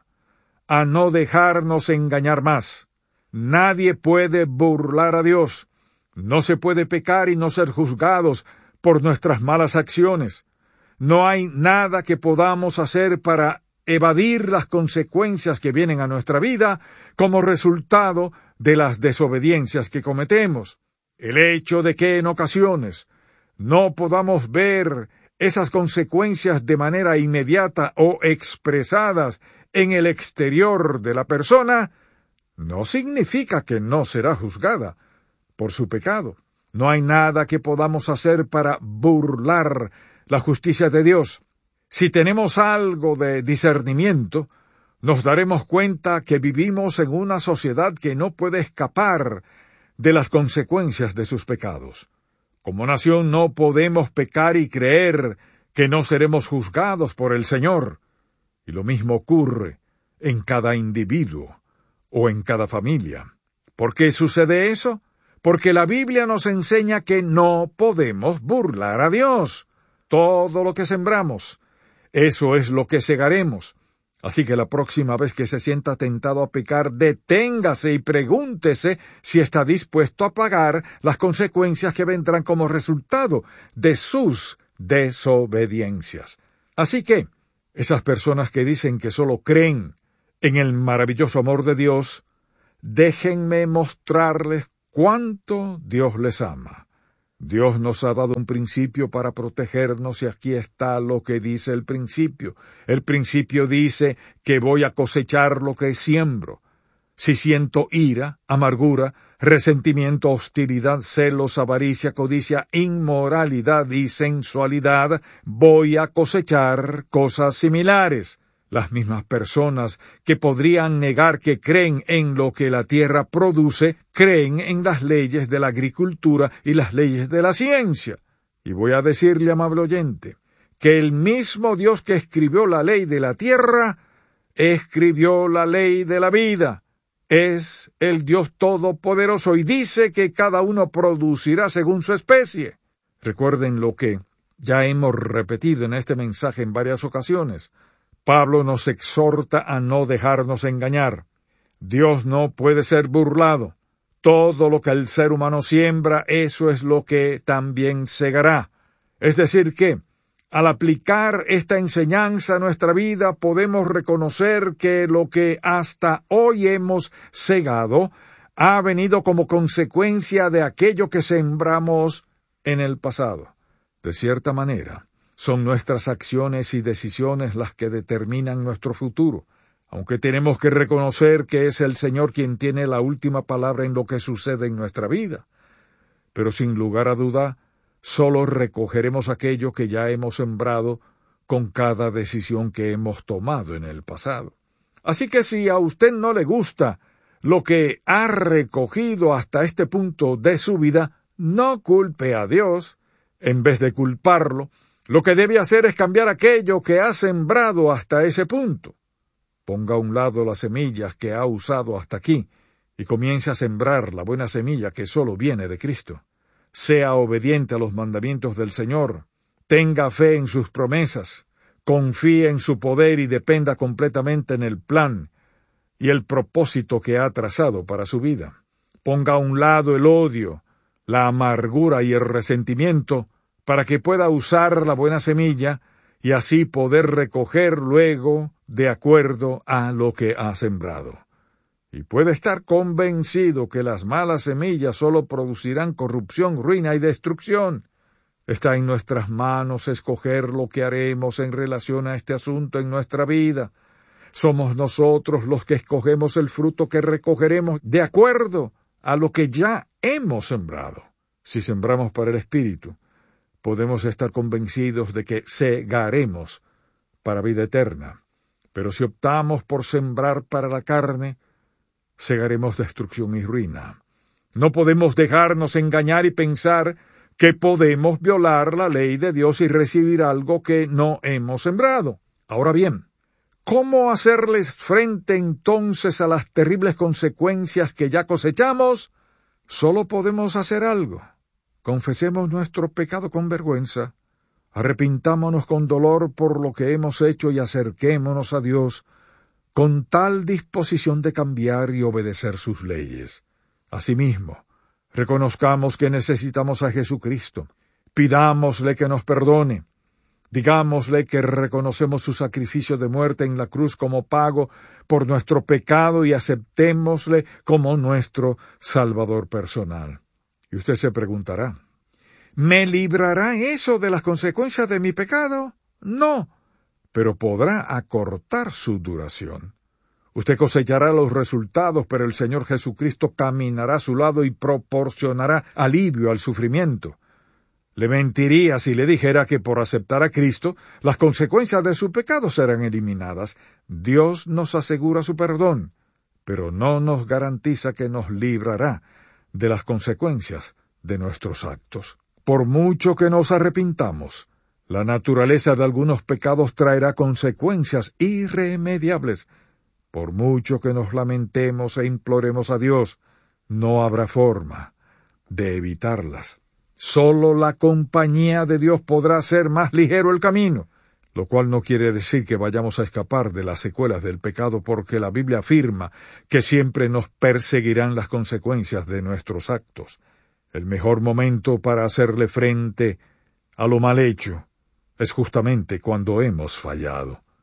a no dejarnos engañar más. Nadie puede burlar a Dios. No se puede pecar y no ser juzgados por nuestras malas acciones. No hay nada que podamos hacer para evadir las consecuencias que vienen a nuestra vida como resultado de las desobediencias que cometemos. El hecho de que en ocasiones no podamos ver esas consecuencias de manera inmediata o expresadas en el exterior de la persona, no significa que no será juzgada por su pecado. No hay nada que podamos hacer para burlar la justicia de Dios. Si tenemos algo de discernimiento, nos daremos cuenta que vivimos en una sociedad que no puede escapar de las consecuencias de sus pecados. Como nación no podemos pecar y creer que no seremos juzgados por el Señor. Y lo mismo ocurre en cada individuo o en cada familia. ¿Por qué sucede eso? Porque la Biblia nos enseña que no podemos burlar a Dios. Todo lo que sembramos, eso es lo que segaremos. Así que la próxima vez que se sienta tentado a pecar, deténgase y pregúntese si está dispuesto a pagar las consecuencias que vendrán como resultado de sus desobediencias. Así que, Esas personas que dicen que solo creen en el maravilloso amor de Dios, déjenme mostrarles cuánto Dios les ama. Dios nos ha dado un principio para protegernos y aquí está lo que dice el principio. El principio dice que voy a cosechar lo que siembro. Si siento ira, amargura, resentimiento, hostilidad, celos, avaricia, codicia, inmoralidad y sensualidad, voy a cosechar cosas similares. Las mismas personas que podrían negar que creen en lo que la tierra produce, creen en las leyes de la agricultura y las leyes de la ciencia. Y voy a decirle, amable oyente, que el mismo Dios que escribió la ley de la tierra, escribió la ley de la vida. Es el Dios Todopoderoso y dice que cada uno producirá según su especie. Recuerden lo que ya hemos repetido en este mensaje en varias ocasiones. Pablo nos exhorta a no dejarnos engañar. Dios no puede ser burlado. Todo lo que el ser humano siembra, eso es lo que también segará. Es decir que, al aplicar esta enseñanza a nuestra vida, podemos reconocer que lo que hasta hoy hemos segado ha venido como consecuencia de aquello que sembramos en el pasado. De cierta manera, son nuestras acciones y decisiones las que determinan nuestro futuro, aunque tenemos que reconocer que es el Señor quien tiene la última palabra en lo que sucede en nuestra vida. Pero sin lugar a duda, solo recogeremos aquello que ya hemos sembrado con cada decisión que hemos tomado en el pasado. Así que si a usted no le gusta lo que ha recogido hasta este punto de su vida, no culpe a Dios. En vez de culparlo, lo que debe hacer es cambiar aquello que ha sembrado hasta ese punto. Ponga a un lado las semillas que ha usado hasta aquí y comience a sembrar la buena semilla que solo viene de Cristo. Sea obediente a los mandamientos del Señor, tenga fe en sus promesas, confíe en su poder y dependa completamente en el plan y el propósito que ha trazado para su vida. Ponga a un lado el odio, la amargura y el resentimiento para que pueda usar la buena semilla y así poder recoger luego de acuerdo a lo que ha sembrado. Y puede estar convencido que las malas semillas solo producirán corrupción, ruina y destrucción. Está en nuestras manos escoger lo que haremos en relación a este asunto en nuestra vida. Somos nosotros los que escogemos el fruto que recogeremos de acuerdo a lo que ya hemos sembrado. Si sembramos para el Espíritu, podemos estar convencidos de que segaremos para vida eterna. Pero si optamos por sembrar para la carne, segaremos destrucción y ruina. No podemos dejarnos engañar y pensar que podemos violar la ley de Dios y recibir algo que no hemos sembrado. Ahora bien, ¿cómo hacerles frente entonces a las terribles consecuencias que ya cosechamos? Solo podemos hacer algo. Confesemos nuestro pecado con vergüenza, arrepintámonos con dolor por lo que hemos hecho y acerquémonos a Dios con tal disposición de cambiar y obedecer sus leyes. Asimismo, reconozcamos que necesitamos a Jesucristo, pidámosle que nos perdone, digámosle que reconocemos su sacrificio de muerte en la cruz como pago por nuestro pecado y aceptémosle como nuestro Salvador personal. Y usted se preguntará, ¿me librará eso de las consecuencias de mi pecado? No, pero podrá acortar su duración. Usted cosechará los resultados, pero el Señor Jesucristo caminará a su lado y proporcionará alivio al sufrimiento. Le mentiría si le dijera que por aceptar a Cristo, las consecuencias de su pecado serán eliminadas. Dios nos asegura su perdón, pero no nos garantiza que nos librará de las consecuencias de nuestros actos. Por mucho que nos arrepintamos, la naturaleza de algunos pecados traerá consecuencias irremediables. Por mucho que nos lamentemos e imploremos a Dios, no habrá forma de evitarlas. Solo la compañía de Dios podrá hacer más ligero el camino, lo cual no quiere decir que vayamos a escapar de las secuelas del pecado, porque la Biblia afirma que siempre nos perseguirán las consecuencias de nuestros actos. El mejor momento para hacerle frente a lo mal hecho es justamente cuando hemos fallado.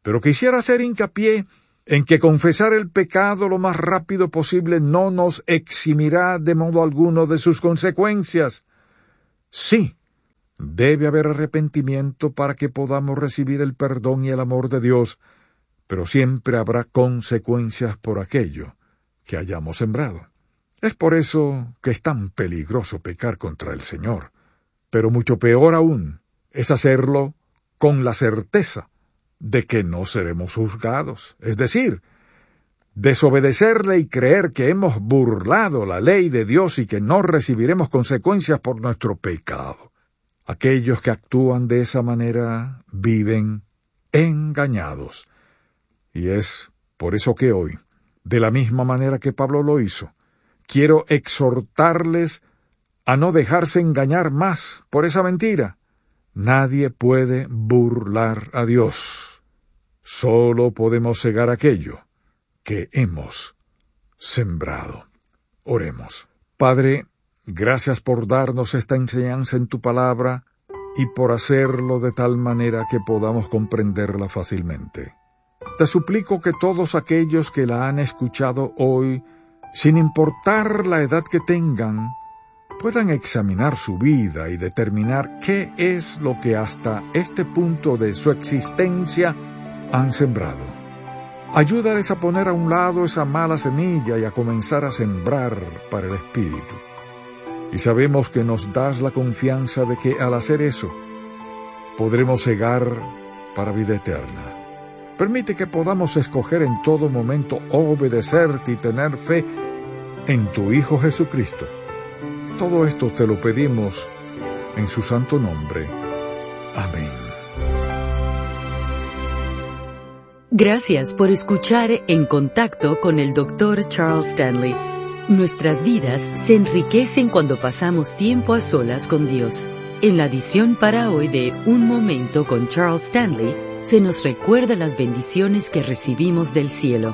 Pero quisiera hacer hincapié en que confesar el pecado lo más rápido posible no nos eximirá de modo alguno de sus consecuencias. Sí, debe haber arrepentimiento para que podamos recibir el perdón y el amor de Dios, pero siempre habrá consecuencias por aquello que hayamos sembrado. Es por eso que es tan peligroso pecar contra el Señor, pero mucho peor aún es hacerlo con la certeza de que no seremos juzgados, es decir, desobedecerle y creer que hemos burlado la ley de Dios y que no recibiremos consecuencias por nuestro pecado. Aquellos que actúan de esa manera viven engañados. Y es por eso que hoy, de la misma manera que Pablo lo hizo, quiero exhortarles a no dejarse engañar más por esa mentira. Nadie puede burlar a Dios. Solo podemos cegar aquello que hemos sembrado. Oremos. Padre, gracias por darnos esta enseñanza en tu palabra y por hacerlo de tal manera que podamos comprenderla fácilmente. Te suplico que todos aquellos que la han escuchado hoy, sin importar la edad que tengan, puedan examinar su vida y determinar qué es lo que hasta este punto de su existencia han sembrado. Ayúdales a poner a un lado esa mala semilla y a comenzar a sembrar para el Espíritu. Y sabemos que nos das la confianza de que al hacer eso, podremos cegar para vida eterna. Permite que podamos escoger en todo momento obedecerte y tener fe en tu Hijo Jesucristo. Todo esto te lo pedimos en su santo nombre. Amén. Gracias por escuchar En Contacto con el doctor Charles Stanley. Nuestras vidas se enriquecen cuando pasamos tiempo a solas con Dios. En la edición para hoy de Un Momento con Charles Stanley, se nos recuerda las bendiciones que recibimos del cielo.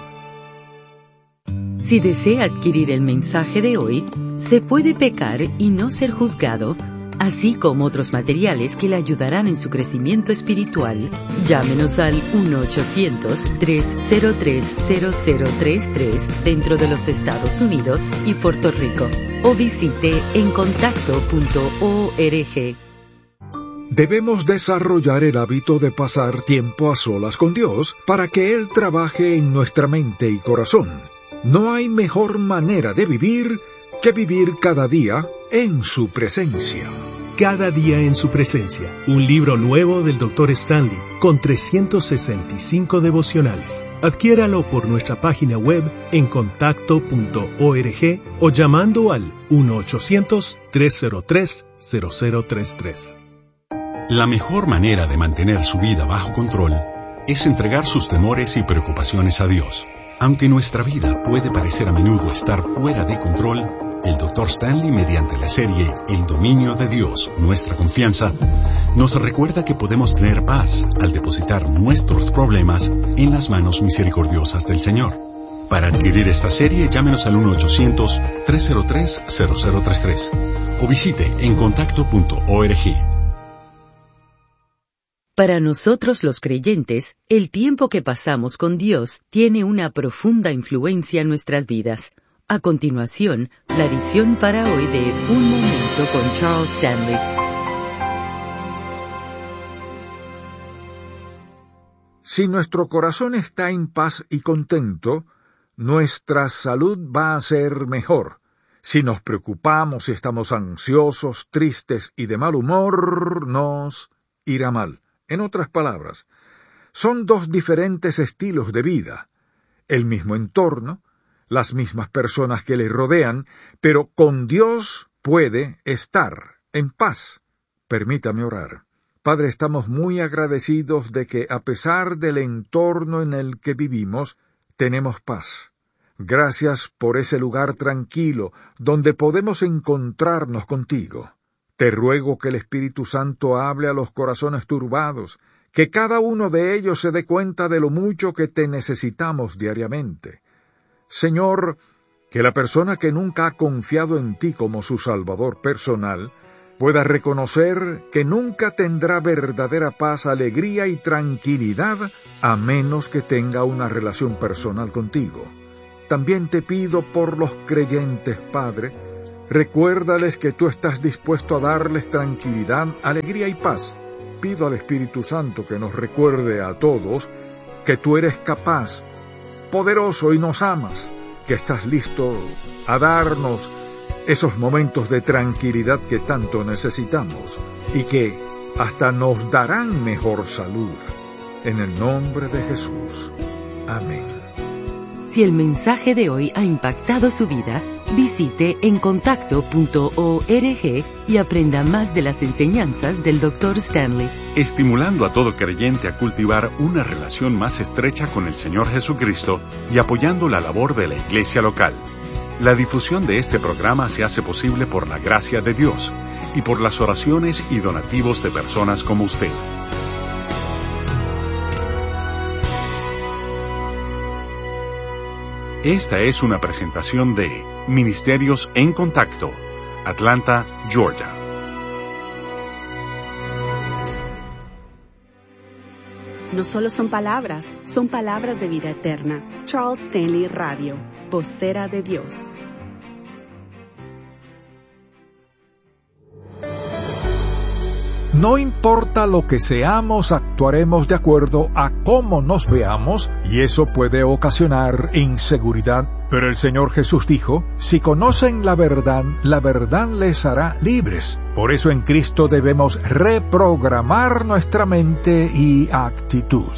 Si desea adquirir el mensaje de hoy, Se puede pecar y no ser juzgado, así como otros materiales que le ayudarán en su crecimiento espiritual, llámenos al uno ochocientos, tres cero tres, cero cero tres tres dentro de los Estados Unidos y Puerto Rico, o visite en contacto punto org. Debemos desarrollar el hábito de pasar tiempo a solas con Dios para que Él trabaje en nuestra mente y corazón. No hay mejor manera de vivir que vivir cada día en su presencia. Cada día en su presencia, un libro nuevo del doctor Stanley, con trescientos sesenta y cinco devocionales. Adquiéralo por nuestra página web en contacto punto org o llamando al uno ochocientos, tres cero tres, cero cero tres tres. La mejor manera de mantener su vida bajo control es entregar sus temores y preocupaciones a Dios. Aunque nuestra vida puede parecer a menudo estar fuera de control, el doctor Stanley, mediante la serie El dominio de Dios, nuestra confianza, nos recuerda que podemos tener paz al depositar nuestros problemas en las manos misericordiosas del Señor. Para adquirir esta serie, llámenos al uno ochocientos, tres cero tres, cero cero tres tres o visite en contacto punto org. Para nosotros los creyentes, el tiempo que pasamos con Dios tiene una profunda influencia en nuestras vidas. A continuación, la edición para hoy de Un Momento con Charles Stanley. Si nuestro corazón está en paz y contento, nuestra salud va a ser mejor. Si nos preocupamos, si estamos ansiosos, tristes y de mal humor, nos irá mal. En otras palabras, son dos diferentes estilos de vida, el mismo entorno, las mismas personas que le rodean, pero con Dios puede estar en paz. Permítame orar. Padre, estamos muy agradecidos de que, a pesar del entorno en el que vivimos, tenemos paz. Gracias por ese lugar tranquilo donde podemos encontrarnos contigo. Te ruego que el Espíritu Santo hable a los corazones turbados, que cada uno de ellos se dé cuenta de lo mucho que te necesitamos diariamente. Señor, que la persona que nunca ha confiado en ti como su Salvador personal pueda reconocer que nunca tendrá verdadera paz, alegría y tranquilidad a menos que tenga una relación personal contigo. También te pido por los creyentes, Padre, recuérdales que tú estás dispuesto a darles tranquilidad, alegría y paz. Pido al Espíritu Santo que nos recuerde a todos que tú eres capaz, poderoso y nos amas, que estás listo a darnos esos momentos de tranquilidad que tanto necesitamos y que hasta nos darán mejor salud. En el nombre de Jesús. Amén. Si el mensaje de hoy ha impactado su vida, visite encontacto punto org y aprenda más de las enseñanzas del doctor Stanley. Estimulando a todo creyente a cultivar una relación más estrecha con el Señor Jesucristo y apoyando la labor de la iglesia local. La difusión de este programa se hace posible por la gracia de Dios y por las oraciones y donativos de personas como usted. Esta es una presentación de Ministerios en Contacto, Atlanta, Georgia. No solo son palabras, son palabras de vida eterna. Charles Stanley Radio, vocera de Dios. No importa lo que seamos, actuaremos de acuerdo a cómo nos veamos, y eso puede ocasionar inseguridad. Pero el Señor Jesús dijo, si conocen la verdad, la verdad les hará libres. Por eso en Cristo debemos reprogramar nuestra mente y actitud.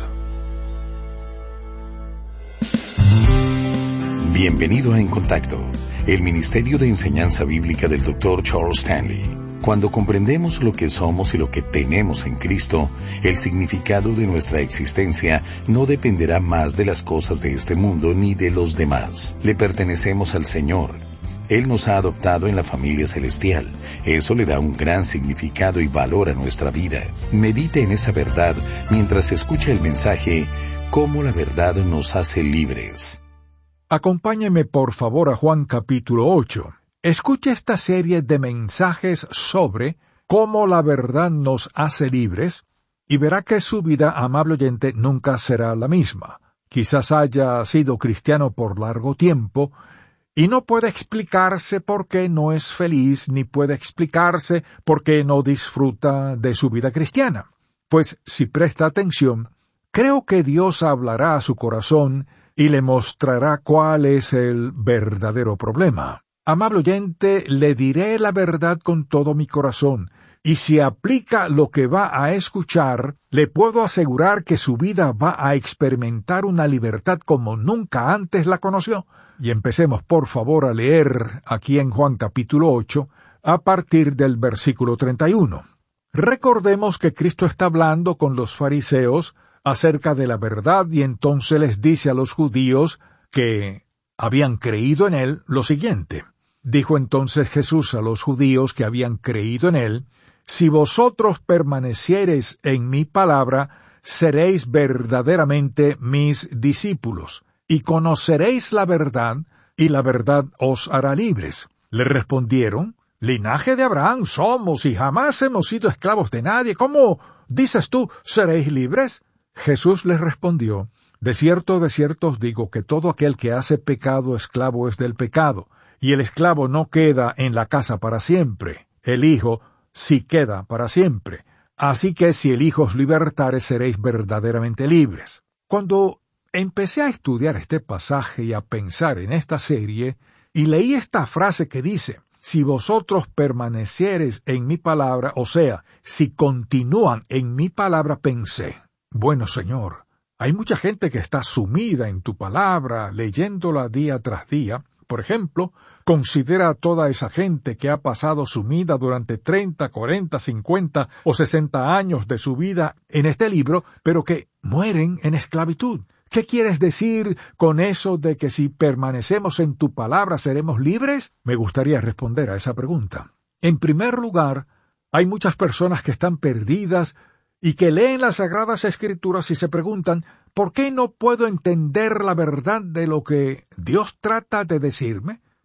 Bienvenido a En Contacto, el Ministerio de Enseñanza Bíblica del doctor Charles Stanley. Cuando comprendemos lo que somos y lo que tenemos en Cristo, el significado de nuestra existencia no dependerá más de las cosas de este mundo ni de los demás. Le pertenecemos al Señor. Él nos ha adoptado en la familia celestial. Eso le da un gran significado y valor a nuestra vida. Medite en esa verdad mientras escucha el mensaje, Cómo la verdad nos hace libres. Acompáñeme por favor a Juan capítulo ocho. Escuche esta serie de mensajes sobre cómo la verdad nos hace libres y verá que su vida, amable oyente, nunca será la misma. Quizás haya sido cristiano por largo tiempo y no puede explicarse por qué no es feliz, ni puede explicarse por qué no disfruta de su vida cristiana. Pues si presta atención, creo que Dios hablará a su corazón y le mostrará cuál es el verdadero problema. Amable oyente, le diré la verdad con todo mi corazón, y si aplica lo que va a escuchar, le puedo asegurar que su vida va a experimentar una libertad como nunca antes la conoció. Y empecemos por favor a leer aquí en Juan capítulo ocho, a partir del versículo treinta y uno. Recordemos que Cristo está hablando con los fariseos acerca de la verdad, y entonces les dice a los judíos que habían creído en él lo siguiente. Dijo entonces Jesús a los judíos que habían creído en él, si vosotros permaneciereis en mi palabra, seréis verdaderamente mis discípulos, y conoceréis la verdad, y la verdad os hará libres. Le respondieron, linaje de Abraham somos, y jamás hemos sido esclavos de nadie. ¿Cómo dices tú, seréis libres? Jesús les respondió, de cierto, de cierto os digo que todo aquel que hace pecado, esclavo es del pecado. Y el esclavo no queda en la casa para siempre, el Hijo sí queda para siempre. Así que si el Hijo os libertare, seréis verdaderamente libres. Cuando empecé a estudiar este pasaje y a pensar en esta serie, y leí esta frase que dice, si vosotros permaneciereis en mi palabra, o sea, si continúan en mi palabra, pensé, bueno Señor, hay mucha gente que está sumida en tu palabra, leyéndola día tras día. Por ejemplo, considera a toda esa gente que ha pasado sumida durante treinta, cuarenta, cincuenta o sesenta años de su vida en este libro, pero que mueren en esclavitud. ¿Qué quieres decir con eso de que si permanecemos en tu palabra seremos libres? Me gustaría responder a esa pregunta. En primer lugar, hay muchas personas que están perdidas y que leen las Sagradas Escrituras y se preguntan, ¿por qué no puedo entender la verdad de lo que Dios trata de decirme?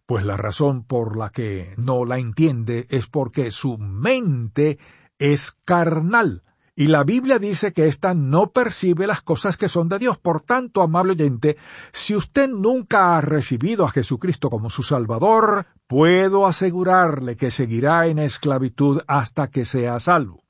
Pues la razón por la que no la entiende es porque su mente es carnal. Y la Biblia dice que ésta no percibe las cosas que son de Dios. Por tanto, amable oyente, si usted nunca ha recibido a Jesucristo como su Salvador, puedo asegurarle que seguirá en esclavitud hasta que sea salvo.